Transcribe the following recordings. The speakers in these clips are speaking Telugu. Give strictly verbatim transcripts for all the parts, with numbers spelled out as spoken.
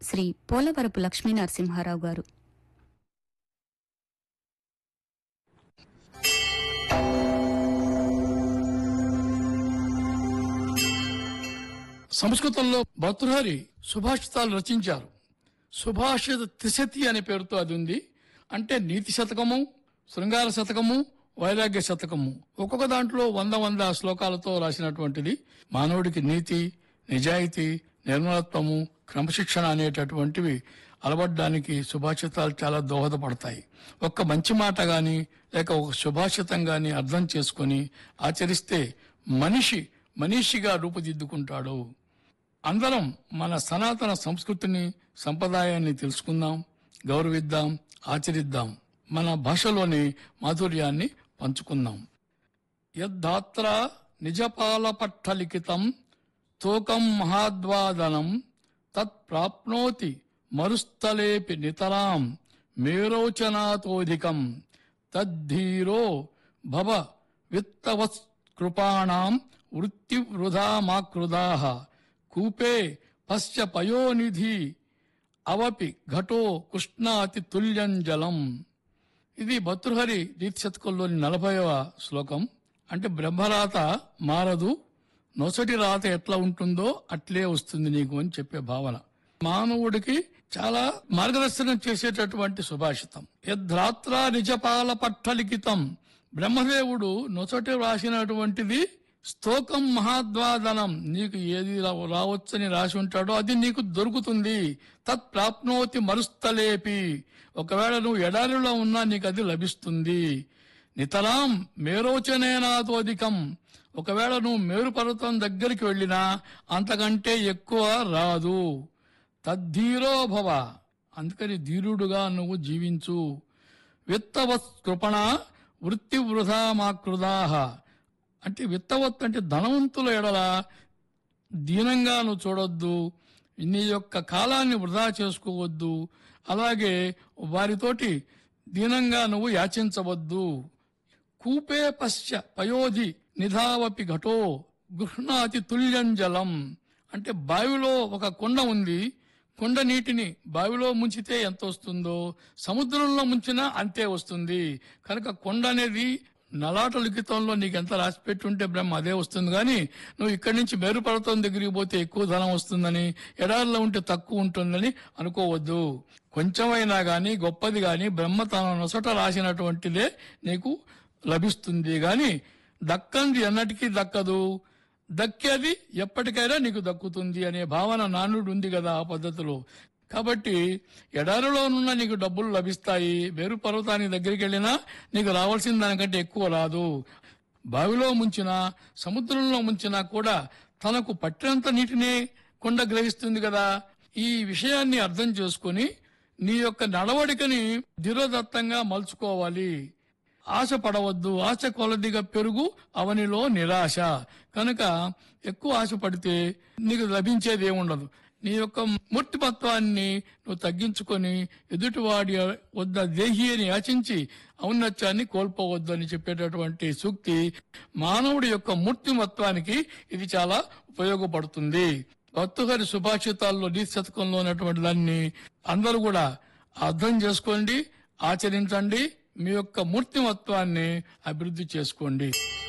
శ్రీ పోలవరపు లక్ష్మీ నరసింహారావు గారు. సంస్కృతంలో భర్తృహరి సుభాషితాలు రచించారు. సుభాషిత త్రిశతి అనే పేరుతో అది ఉంది. అంటే నీతి శతకము, శృంగార శతకము, వైరాగ్య శతకము. ఒక్కొక్క దాంట్లో వంద వంద శ్లోకాలతో రాసినటువంటిది. మానవుడికి నీతి, నిజాయితీ, నిర్మలత్వము, క్రమశిక్షణ అనేటటువంటివి అలవడ్డానికి సుభాషితాలు చాలా దోహదపడతాయి. ఒక్క మంచి మాట గాని లేక ఒక సుభాషితం గాని అర్థం చేసుకుని ఆచరిస్తే మనిషి మనిషిగా రూపుదిద్దుకుంటాడు. అందరం మన సనాతన సంస్కృతిని, సంప్రదాయాన్ని తెలుసుకుందాం, గౌరవిద్దాం, ఆచరిద్దాం. మన భాషలోని మాధుర్యాన్ని పంచుకుందాం. యద్ధాత్ర నిజపాల పట్టలిఖితం తోకం మహాద్వాదనం తత్ ప్రాప్నోతి మరుస్థలేపి నితరాం మేరోచనాతోధికం తద్ధీరో భవ విత్తవత్కృపాణాం వృత్తి వృధామాకృదాః కూపే పశ్య పయోనిధి అవపి ఘటో కృష్ణాతి తుల్యం జలం. ఇది భర్తృహరి దీక్షతకంలోని నలభైవ శ్లోకం. అంటే బ్రహ్మరాత మారదు, నొసటి రాత ఎట్లా ఉంటుందో అట్లే వస్తుంది నీకు అని చెప్పే భావన. మానవుడికి చాలా మార్గదర్శనం చేసేటటువంటి సుభాషితం. యద్రాత్ర నిజపాల పట్టలిఖితం. బ్రహ్మదేవుడు నొసటి రాసినటువంటిది స్తోకం మహాద్వాదనం. నీకు ఏది రావచ్చని రాసి ఉంటాడో అది నీకు దొరుకుతుంది. తత్ ప్రాప్నోతి మరుస్థలేపి. ఒకవేళ నువ్వు ఎడారిలో ఉన్నా నీకు అది లభిస్తుంది. నితరాం మేరోచనేనాతోధికం. ఒకవేళ నువ్వు మేరు పర్వతం దగ్గరికి వెళ్ళినా అంతకంటే ఎక్కువ రాదు. తద్ధీరో భవ. అందుకని ధీరుడుగా నువ్వు జీవించు. విత్తవత్ కృపణ వృత్తి వృధామాకృదాః. అంటే విత్తవత్ అంటే ధనవంతుల ఎడల దీనంగా నువ్వు చూడొద్దు, నీ యొక్క కాలాన్ని వృధా చేసుకోవద్దు, అలాగే వారితోటి దీనంగా నువ్వు యాచించవద్దు. కూపే పశ్య పయోధి నిధావపి ఘటో గృహ్ణాతి తుల్యం జలం. అంటే బావిలో ఒక కొండ ఉంది, కొండ నీటిని బావిలో ముంచితే ఎంత వస్తుందో సముద్రంలో ముంచినా అంతే వస్తుంది. కనుక కొండ అనేది నలాట లిఖితంలో నీకు ఎంత రాసి పెట్టుంటే బ్రహ్మ అదే వస్తుంది. కానీ నువ్వు ఇక్కడి నుంచి మేరు పర్వతం దగ్గరికి పోతే ఎక్కువ ధనం వస్తుందని, ఎడారిలో ఉంటే తక్కువ ఉంటుందని అనుకోవద్దు. కొంచెమైనా గాని గొప్పది గాని బ్రహ్మ తన నొసట రాసినటువంటిదే నీకు లభిస్తుంది. గాని దక్కంది ఎన్నటికీ దక్కదు, దక్కేది ఎప్పటికైనా నీకు దక్కుతుంది అనే భావన నానుడు ఉంది కదా ఆ పద్ధతిలో. కాబట్టి ఎడారిలోనున్న నీకు డబ్బులు లభిస్తాయి, మేరు పర్వతానికి దగ్గరికి వెళ్ళినా నీకు రావాల్సిన దానికంటే ఎక్కువ రాదు. బావిలో ముంచినా సముద్రంలో ముంచినా కూడా తనకు పట్టినంత నీటిని కొండ గ్రహిస్తుంది కదా. ఈ విషయాన్ని అర్థం చేసుకుని నీ యొక్క నడవడికని ధిరోదత్తంగా మలుచుకోవాలి. ఆశ పడవద్దు. ఆశ కొలదిగా పెరుగు అవనిలో నిరాశ. కనుక ఎక్కువ ఆశ పడితే నీకు లభించేది ఏముండదు. నీ యొక్క మూర్తిమత్వాన్ని నువ్వు తగ్గించుకొని ఎదుటివాడి వద్ద దేహి అని యాచించి ఔన్నత్యాన్ని కోల్పోవద్దు అని చెప్పేటటువంటి సూక్తి మానవుడి యొక్క మూర్తిమత్వానికి ఇది చాలా ఉపయోగపడుతుంది. భర్తృహరి సుభాషితాల్లో నీతి శతకంలో ఉన్నటువంటి దాన్ని అందరూ కూడా అర్థం చేసుకోండి, ఆచరించండి, మీ యొక్క మూర్తిమత్వాన్ని అభివృద్ధి చేసుకోండి.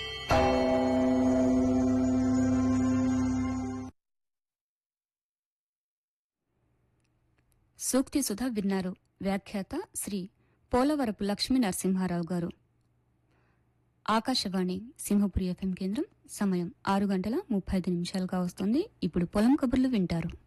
సూక్తి సుధ విన్నారు. వ్యాఖ్యాత శ్రీ పోలవరపు లక్ష్మీ నరసింహారావు గారు. ఆకాశవాణి సింహపురి ఎఫ్ఎం కేంద్రం. సమయం ఆరు గంటల ముప్పై ఐదు నిమిషాలుగా వస్తుంది. ఇప్పుడు పొలం కబుర్లు వింటారు.